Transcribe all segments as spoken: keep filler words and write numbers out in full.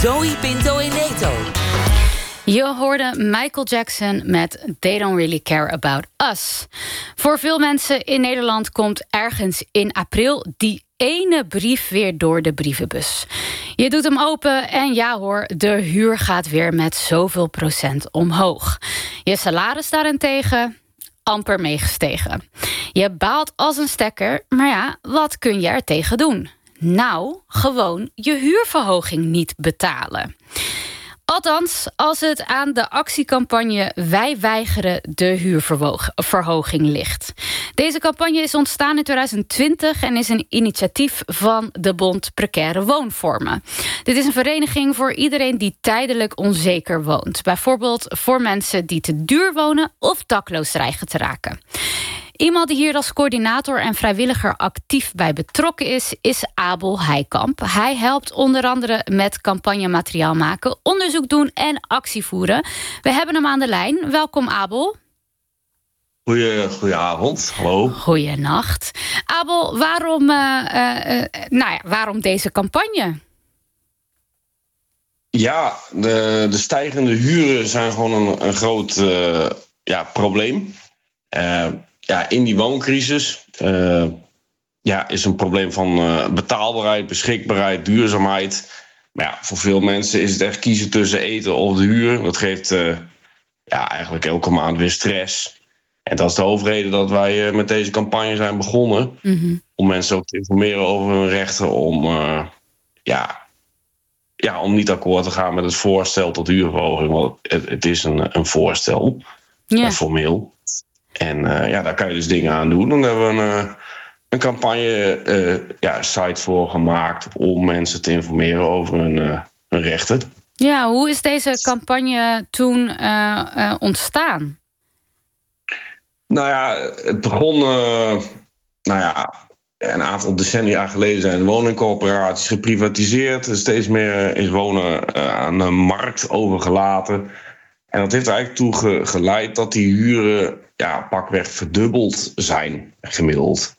Zoe Pinto en Neto. Je hoorde Michael Jackson met They Don't Really Care About Us. Voor veel mensen in Nederland komt ergens in april die ene brief weer door de brievenbus. Je doet hem open en ja hoor, de huur gaat weer met zoveel procent omhoog. Je salaris daarentegen amper meegestegen. Je baalt als een stekker, maar ja, wat kun je er tegen doen? Nou, gewoon je huurverhoging niet betalen. Althans, als het aan de actiecampagne Wij weigeren de huurverhoging ligt. Deze campagne is ontstaan in twintig twintig en is een initiatief van de Bond Precaire Woonvormen. Dit is een vereniging voor iedereen die tijdelijk onzeker woont. Bijvoorbeeld voor mensen die te duur wonen of dakloos dreigen te raken. Iemand die hier als coördinator en vrijwilliger actief bij betrokken is, is Abel Heikamp. Hij helpt onder andere met campagnemateriaal maken, onderzoek doen en actie voeren. We hebben hem aan de lijn. Welkom, Abel. Goeie, goedenavond, hallo. Goeienacht. Abel, waarom, uh, uh, uh, nou ja, waarom deze campagne? Ja, de, de stijgende huren zijn gewoon een, een groot uh, ja, probleem. Uh, Ja, in die wooncrisis uh, ja, is een probleem van uh, betaalbaarheid, beschikbaarheid, duurzaamheid. Maar ja, voor veel mensen is het echt kiezen tussen eten of de huur. Dat geeft uh, ja, eigenlijk elke maand weer stress. En dat is de hoofdreden dat wij uh, met deze campagne zijn begonnen. Mm-hmm. Om mensen ook te informeren over hun rechten. Om, uh, ja, ja, om niet akkoord te gaan met het voorstel tot huurverhoging. Want het, het is een, een voorstel, yeah. uh, formeel. En uh, ja, daar kan je dus dingen aan doen. Dan hebben we een, uh, een campagne uh, ja, site voor gemaakt om mensen te informeren over hun, uh, hun rechten. Ja, hoe is deze campagne toen uh, uh, ontstaan? Nou ja, het begon uh, nou ja, een aantal decennia geleden zijn de woningcorporaties geprivatiseerd. Steeds meer is wonen uh, aan de markt overgelaten. En dat heeft er eigenlijk toe ge- geleid dat die huren ja, pakweg verdubbeld zijn, gemiddeld.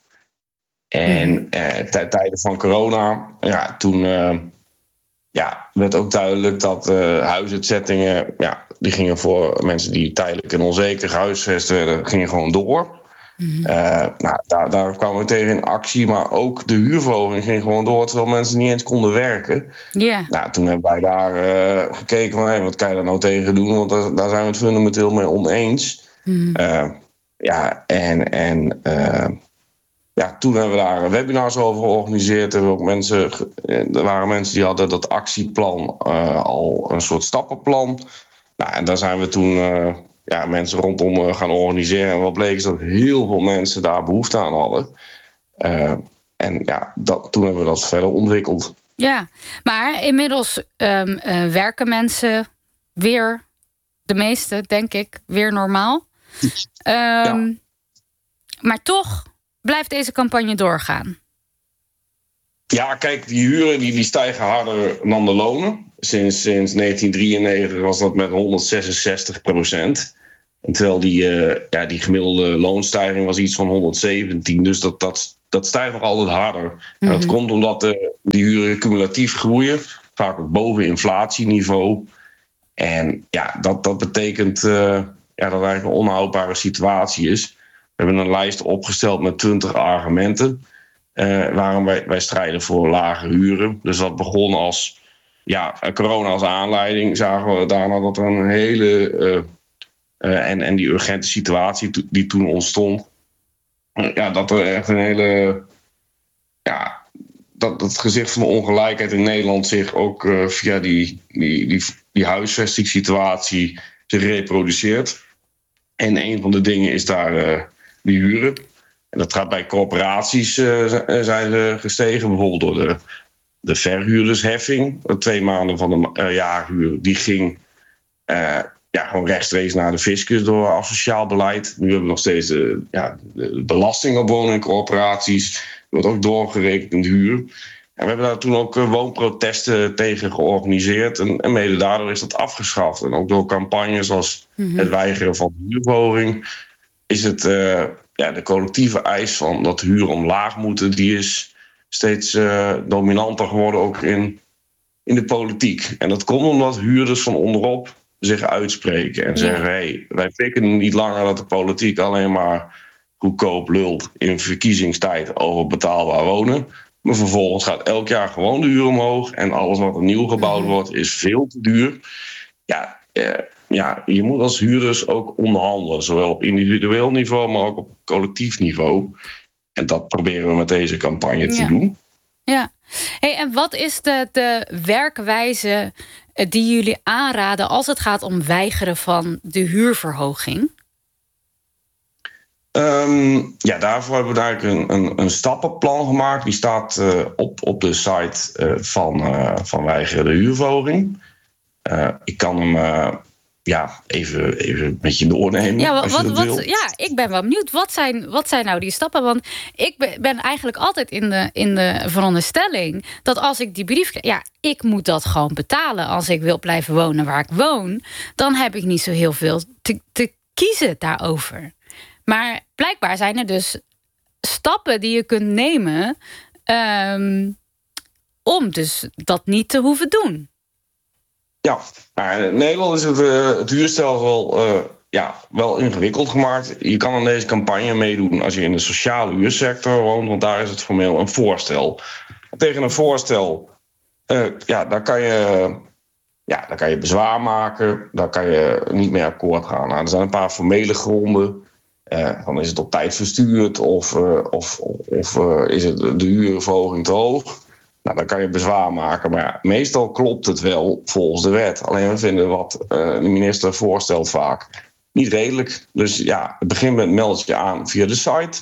En eh, ten tijde van corona, ja, toen uh, ja, werd ook duidelijk dat uh, huisuitzettingen, ja, die gingen voor mensen die tijdelijk en onzeker gehuisvest werden, gingen gewoon door. Mm-hmm. Uh, nou, daar, daar kwamen we tegen in actie, maar ook de huurverhoging ging gewoon door, terwijl mensen niet eens konden werken. Yeah. Nou, toen hebben wij daar uh, gekeken van, hey, wat kan je daar nou tegen doen? Want daar, daar zijn we het fundamenteel mee oneens. Mm. Uh, ja, en, en uh, ja, toen hebben we daar webinars over georganiseerd. Er, ook mensen, er waren mensen die hadden dat actieplan uh, al een soort stappenplan. Nou, en daar zijn we toen uh, ja, mensen rondom uh, gaan organiseren. En wat bleek is dat heel veel mensen daar behoefte aan hadden. Uh, en ja, dat, toen hebben we dat verder ontwikkeld. Ja, maar inmiddels um, uh, werken mensen weer, de meeste denk ik, weer normaal. Um, ja. Maar toch blijft deze campagne doorgaan. Ja, kijk, die huren die, die stijgen harder dan de lonen. Sinds, sinds negentien drieënnegentig was dat met honderdzesenzestig procent. En terwijl die, uh, ja, die gemiddelde loonstijging was iets van honderdzeventien. Dus dat, dat, dat stijgt nog altijd harder. Mm-hmm. En dat komt omdat de, die huren cumulatief groeien. Vaak ook boven inflatieniveau. En ja, dat, dat betekent uh, ja, dat het eigenlijk een onhoudbare situatie is. We hebben een lijst opgesteld met twintig argumenten. Uh, waarom wij, wij strijden voor lage huren. Dus dat begon als ja, corona als aanleiding. Zagen we daarna dat er een hele uh, uh, en, en die urgente situatie to, die toen ontstond. Uh, ja, dat er echt een hele ja, dat het gezicht van de ongelijkheid in Nederland zich ook uh, via die, die, die, die huisvestingssituatie zich reproduceert. En een van de dingen is daar uh, die huren. En dat gaat bij corporaties uh, zijn ze gestegen. Bijvoorbeeld door de, de verhuurdersheffing. Twee maanden van de uh, jaarhuur. Die ging uh, ja, gewoon rechtstreeks naar de fiscus door asociaal beleid. Nu hebben we nog steeds de, ja, de belasting op woningcorporaties. Dat wordt ook doorgerekend in de huur. En we hebben daar toen ook uh, woonprotesten tegen georganiseerd. En, en mede daardoor is dat afgeschaft. En ook door campagnes als mm-hmm. het weigeren van de huurverhoging is het uh, ja, de collectieve eis van dat de huren omlaag moeten, die is steeds uh, dominanter geworden ook in in de politiek. En dat komt omdat huurders van onderop zich uitspreken en zeggen: hey, wij pikken niet langer dat de politiek alleen maar goedkoop lult in verkiezingstijd over betaalbaar wonen. Maar vervolgens gaat elk jaar gewoon de huur omhoog en alles wat er nieuw gebouwd wordt is veel te duur. Ja, eh, ja, je moet als huurders ook onderhandelen, zowel op individueel niveau, maar ook op collectief niveau. En dat proberen we met deze campagne te ja. doen. Ja. Hey, en wat is de, de werkwijze die jullie aanraden als het gaat om weigeren van de huurverhoging? Um, ja, daarvoor hebben we eigenlijk een, een, een stappenplan gemaakt. Die staat uh, op, op de site uh, van, uh, van weigeren de huurverhoging. Uh, ik kan hem uh, ja, even, even met je doornemen. Ja, wat, als je dat wat, wil. ja, ik ben wel benieuwd. Wat zijn, wat zijn nou die stappen? Want ik ben eigenlijk altijd in de, in de veronderstelling dat als ik die brief krijg, ja, ik moet dat gewoon betalen als ik wil blijven wonen waar ik woon. Dan heb ik niet zo heel veel te, te kiezen daarover. Maar blijkbaar zijn er dus stappen die je kunt nemen um, om dus dat niet te hoeven doen. Ja, nou, in Nederland is het, uh, het huurstelsel uh, ja, wel ingewikkeld gemaakt. Je kan aan deze campagne meedoen als je in de sociale huursector woont, want daar is het formeel een voorstel. Tegen een voorstel, uh, ja, daar kan je, ja, daar kan je bezwaar maken, daar kan je niet mee akkoord gaan. Nou, er zijn een paar formele gronden. Uh, dan is het op tijd verstuurd of, uh, of, of uh, is het de huurverhoging te hoog. Nou, dan kan je bezwaar maken, maar ja, meestal klopt het wel volgens de wet. Alleen we vinden wat uh, de minister voorstelt vaak niet redelijk. Dus ja, het begint met meld je aan via de site.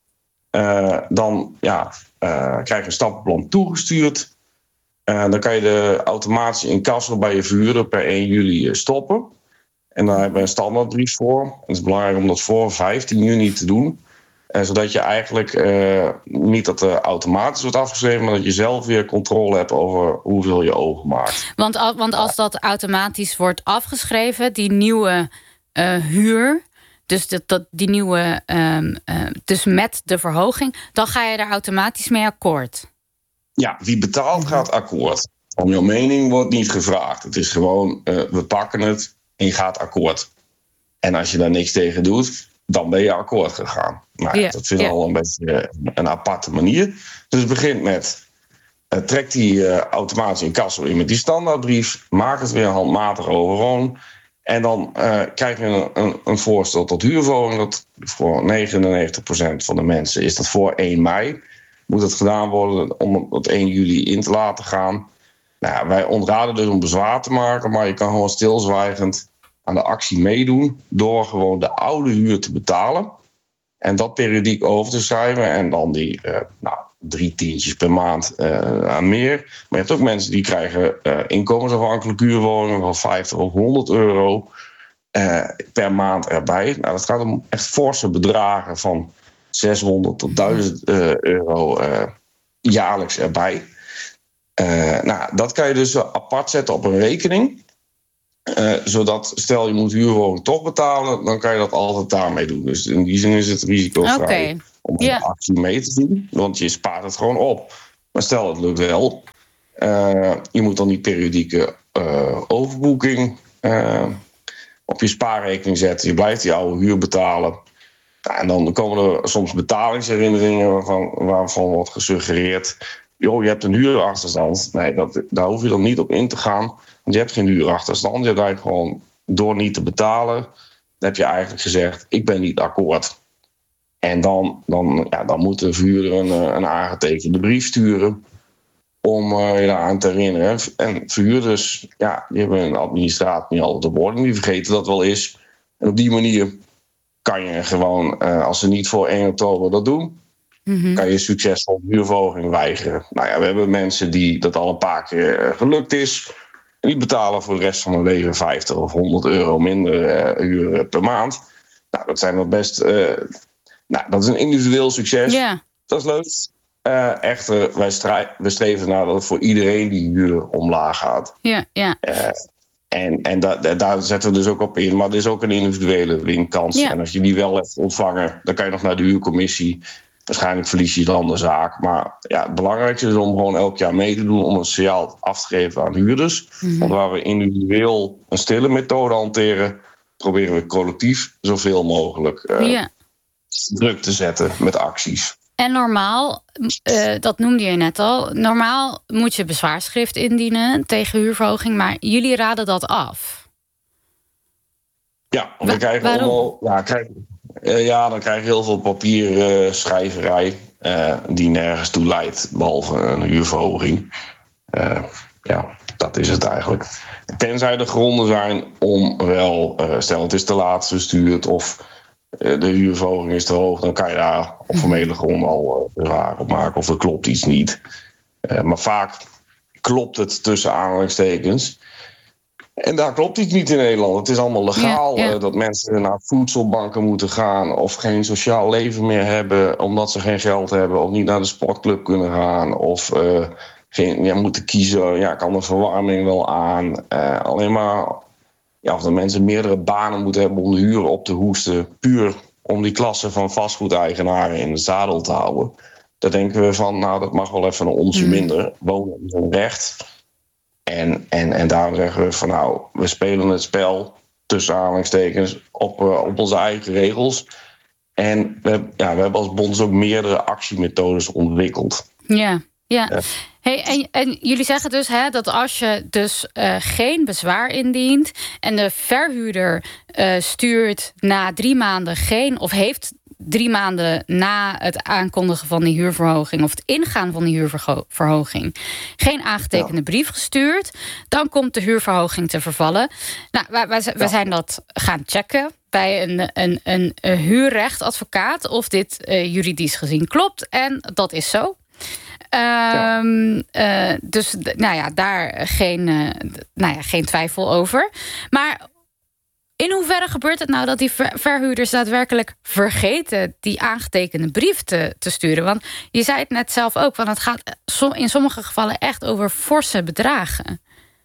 Uh, dan ja, uh, krijg je een stappenplan toegestuurd. Uh, dan kan je de automatische incasso bij je verhuurder per één juli stoppen. En daar hebben we een standaardbrief voor. Het is belangrijk om dat voor vijftien juni te doen. Uh, zodat je eigenlijk uh, niet dat er automatisch wordt afgeschreven, maar dat je zelf weer controle hebt over hoeveel je overmaakt. Want, want als dat automatisch wordt afgeschreven, die nieuwe uh, huur, dus dat, dat, die nieuwe, um, uh, dus met de verhoging, dan ga je daar automatisch mee akkoord. Ja, wie betaalt gaat akkoord. Om jouw mening wordt niet gevraagd. Het is gewoon, uh, we pakken het en je gaat akkoord. En als je daar niks tegen doet, dan ben je akkoord gegaan. Nou, ja, dat vind ik ja. al een beetje een aparte manier. Dus het begint met, uh, trek die uh, automatisch incasso in met die standaardbrief, maak het weer handmatig overal. En dan uh, krijg je een, een, een voorstel tot huurverhoging. Dat voor negenennegentig procent van de mensen is dat voor één mei. Moet het gedaan worden om het één juli in te laten gaan. Nou, wij ontraden dus om bezwaar te maken, maar je kan gewoon stilzwijgend aan de actie meedoen door gewoon de oude huur te betalen en dat periodiek over te schrijven en dan die uh, nou, drie tientjes per maand uh, aan meer. Maar je hebt ook mensen die krijgen uh, inkomensafhankelijke huurwoningen van vijftig of honderd euro uh, per maand erbij. Nou, dat gaat om echt forse bedragen van zeshonderd tot duizend uh, euro uh, jaarlijks erbij. Uh, nou, dat kan je dus apart zetten op een rekening. Uh, zodat, stel je moet huurwoning toch betalen, dan kan je dat altijd daarmee doen. Dus in die zin is het risicovrij okay. om yeah. de actie mee te doen. Want je spaart het gewoon op. Maar stel het lukt wel. Uh, je moet dan die periodieke uh, overboeking uh, op je spaarrekening zetten. Je blijft die oude huur betalen. Nou, en dan komen er soms betalingsherinneringen waarvan, waarvan wordt gesuggereerd, joh, je hebt een huurachterstand. Nee, dat, daar hoef je dan niet op in te gaan. Want je hebt geen huurachterstand. Je hebt eigenlijk gewoon door niet te betalen. Dan heb je eigenlijk gezegd, ik ben niet akkoord. En dan, dan, ja, dan moet de verhuurder een, een aangetekende brief sturen om uh, je daaraan te herinneren. En verhuurders, ja, die hebben een administratie niet altijd op orde. Die vergeten dat wel eens. En op die manier kan je gewoon, uh, als ze niet voor één oktober dat doen, mm-hmm. kan je succesvol huurverhoging weigeren. Nou ja, we hebben mensen die dat al een paar keer uh, gelukt is. En die betalen voor de rest van hun leven vijftig of honderd euro minder uh, huur per maand. Nou, dat zijn wel best. Uh, nou, dat is een individueel succes. Yeah. Dat is leuk. Uh, echter, wij strij- we streven naar dat het voor iedereen die huur omlaag gaat. Ja, yeah, ja. Yeah. Uh, En, en da, da, daar zetten we dus ook op in. Maar er is ook een individuele winkans. Ja. En als je die wel hebt ontvangen, dan kan je nog naar de huurcommissie. Waarschijnlijk verlies je dan de zaak. Maar ja, het belangrijkste is om gewoon elk jaar mee te doen om een signaal af te geven aan huurders. Mm-hmm. Want waar we individueel een stille methode hanteren, proberen we collectief zoveel mogelijk uh, ja. druk te zetten met acties. En normaal, uh, dat noemde je net al, normaal moet je bezwaarschrift indienen tegen huurverhoging, maar jullie raden dat af. Ja, we Wa- krijgen allemaal. Ja, krijg, uh, ja, dan krijg je heel veel papier uh, schrijverij uh, die nergens toe leidt, behalve een huurverhoging. Uh, ja, dat is het eigenlijk. Tenzij er gronden zijn om wel, uh, stel het is te laat gestuurd of uh, de huurverhoging is te hoog, dan kan je daar op formele grond al uh, raar op maken of er klopt iets niet. Uh, maar vaak klopt het tussen aanhalingstekens. En daar klopt iets niet in Nederland. Het is allemaal legaal ja, ja. Uh, dat mensen naar voedselbanken moeten gaan of geen sociaal leven meer hebben omdat ze geen geld hebben of niet naar de sportclub kunnen gaan of uh, geen, ja, moeten kiezen. Ja, kan de verwarming wel aan? Uh, alleen maar ja, of dat mensen meerdere banen moeten hebben om de huur op te hoesten, puur om die klasse van vastgoedeigenaren in het zadel te houden. Daar denken we van, nou, dat mag wel even een onsje minder. Wonen is een recht. En, en, en daarom zeggen we van nou, we spelen het spel tussen aanhalingstekens op, uh, op onze eigen regels. En we, ja, we hebben als bond ook meerdere actiemethodes ontwikkeld. Ja, ja. Uh, hey, en, en jullie zeggen dus hè, dat als je dus uh, geen bezwaar indient en de verhuurder uh, stuurt na drie maanden geen of heeft drie maanden na het aankondigen van die huurverhoging of het ingaan van die huurverhoging geen aangetekende ja. brief gestuurd, dan komt de huurverhoging te vervallen. Nou, wij, wij, wij zijn dat gaan checken bij een, een, een, een huurrechtadvocaat of dit uh, juridisch gezien klopt. En dat is zo. Ja. Um, uh, dus nou ja, daar geen, uh, nou ja, geen twijfel over. Maar in hoeverre gebeurt het nou dat die verhuurders daadwerkelijk vergeten die aangetekende brief te, te sturen? Want je zei het net zelf ook, want het gaat in sommige gevallen echt over forse bedragen.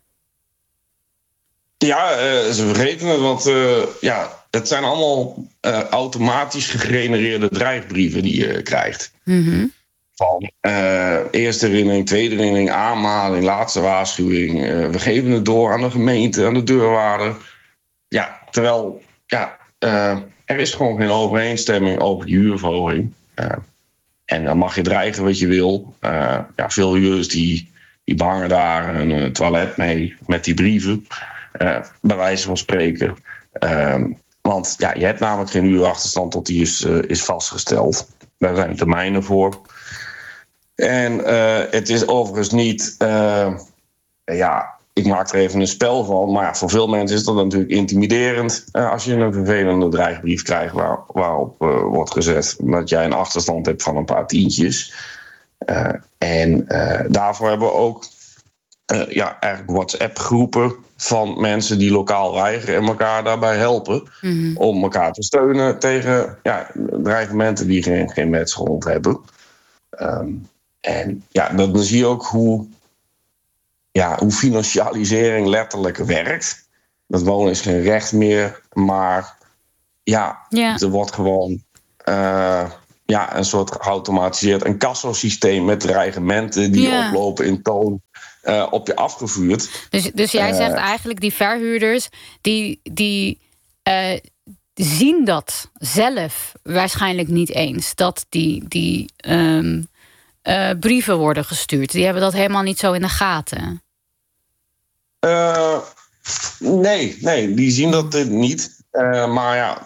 Ja, uh, ze vergeten het, want uh, ja, het zijn allemaal uh, automatisch gegenereerde dreigbrieven die je krijgt. Mm-hmm. Van uh, eerste herinnering, tweede herinnering, aanmaling, laatste waarschuwing. Uh, we geven het door aan de gemeente, aan de deurwaarder. Ja, terwijl ja, uh, er is gewoon geen overeenstemming over die huurverhoging. Uh, en dan mag je dreigen wat je wil. Uh, ja, veel huurders die, die behangen daar een uh, toilet mee met die brieven. Uh, bij wijze van spreken. Uh, want ja, je hebt namelijk geen huurachterstand tot die is, uh, is vastgesteld. Daar zijn termijnen voor. En uh, het is overigens niet... Uh, ja, ik maak er even een spel van. Maar ja, voor veel mensen is dat natuurlijk intimiderend. Uh, als je een vervelende dreigbrief krijgt waar, waarop uh, wordt gezet dat jij een achterstand hebt van een paar tientjes. Uh, en uh, daarvoor hebben we ook uh, ja, eigenlijk WhatsApp-groepen van mensen die lokaal weigeren en elkaar daarbij helpen. Mm-hmm. Om elkaar te steunen tegen ja, dreigementen die geen, geen matchgrond hebben. Um, en ja, dan zie je ook hoe, ja, hoe financialisering letterlijk werkt. Dat wonen is geen recht meer, maar ja, yeah. er wordt gewoon uh, ja, een soort geautomatiseerd een kassosysteem met dreigementen die yeah. oplopen in toon uh, op je afgevuurd. Dus, dus jij uh, zegt eigenlijk die verhuurders die, die uh, zien dat zelf waarschijnlijk niet eens, dat die, die um, uh, brieven worden gestuurd. Die hebben dat helemaal niet zo in de gaten. Uh, nee, nee, die zien dat niet. Uh, maar ja,